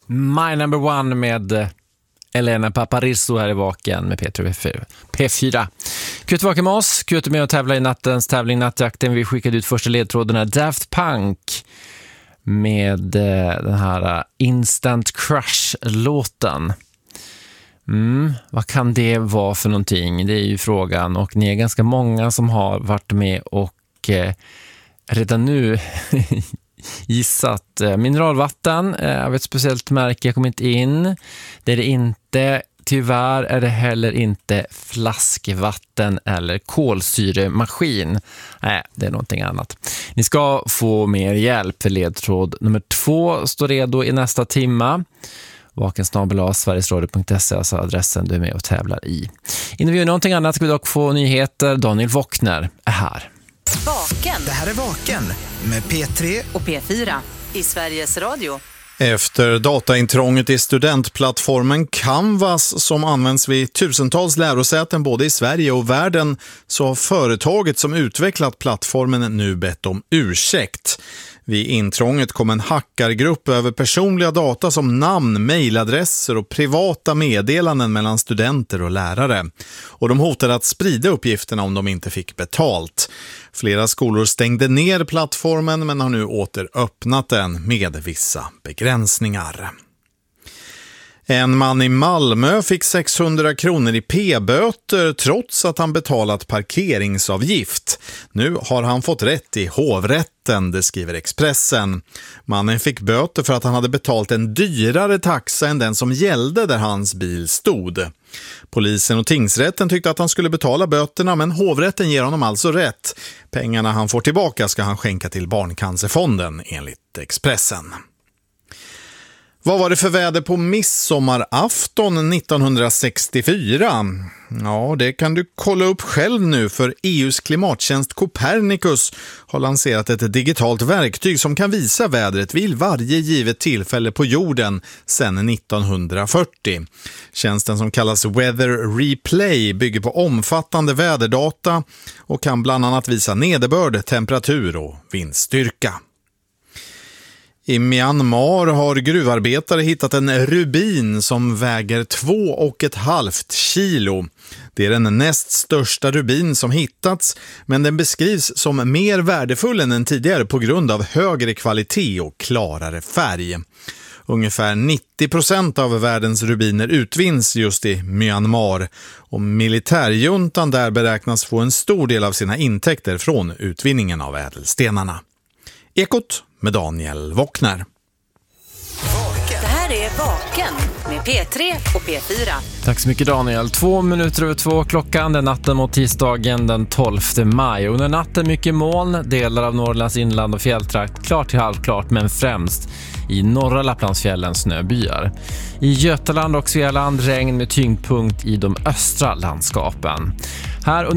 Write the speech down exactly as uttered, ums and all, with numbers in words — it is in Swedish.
My Number One med Elena Paparizou här i Vaken med P tre P fyra. Kul att vara med oss. Kul att med och tävla i nattens tävling Nattjakten. Vi skickade ut första ledtrådarna Daft Punk med den här Instant Crush-låten. Mm, vad kan det vara för någonting? Det är ju frågan, och ni är ganska många som har varit med och eh, redan nu gissat. Mineralvatten av ett speciellt märke kommer inte in. Det är det inte. Tyvärr är det heller inte flaskvatten eller kolsyremaskin. Nej, det är någonting annat. Ni ska få mer hjälp för ledtråd nummer två. Står redo i nästa timma. vakensnabel-a sverigesradio punkt se, alltså adressen du är med och tävlar i. Innan vi gör någonting annat ska vi dock få nyheter. Daniel Wockner är här. Vaken. Det här är Vaken med P tre och P fyra i Sveriges Radio. Efter dataintrånget i studentplattformen Canvas som används vid tusentals lärosäten både i Sverige och världen, så har företaget som utvecklat plattformen nu bett om ursäkt. Vid intrånget kom en hackargrupp över personliga data som namn, mejladresser och privata meddelanden mellan studenter och lärare. Och de hotade att sprida uppgifterna om de inte fick betalt. Flera skolor stängde ner plattformen men har nu åter öppnat den med vissa begränsningar. En man i Malmö fick sexhundra kronor i p-böter trots att han betalat parkeringsavgift. Nu har han fått rätt i hovrätten, det skriver Expressen. Mannen fick böter för att han hade betalt en dyrare taxa än den som gällde där hans bil stod. Polisen och tingsrätten tyckte att han skulle betala böterna, men hovrätten ger honom alltså rätt. Pengarna han får tillbaka ska han skänka till Barncancerfonden, enligt Expressen. Vad var det för väder på midsommarafton nittonhundrasextiofyra? Ja, det kan du kolla upp själv nu, för E U:s klimattjänst Copernicus har lanserat ett digitalt verktyg som kan visa vädret vid varje givet tillfälle på jorden sedan nittonhundrafyrtio. Tjänsten, som kallas Weather Replay, bygger på omfattande väderdata och kan bland annat visa nederbörd, temperatur och vindstyrka. I Myanmar har gruvarbetare hittat en rubin som väger två och ett halvt kilo. Det är den näst största rubin som hittats, men den beskrivs som mer värdefull än den tidigare på grund av högre kvalitet och klarare färg. Ungefär nittio procent av världens rubiner utvinns just i Myanmar, och militärjuntan där beräknas få en stor del av sina intäkter från utvinningen av ädelstenarna. Ekot med Daniel Wockner. Det här är Vaken med P tre och P fyra. Tack så mycket Daniel. Två minuter över två klockan den natten mot tisdagen den tolfte maj. Under natten mycket moln, delar av Norrlands inland och fjälltrakt, klart till halvklart, men främst i norra Lapplandsfjällen snöbyar. I Götaland och Svealand regn med tyngdpunkt i de östra landskapen. Här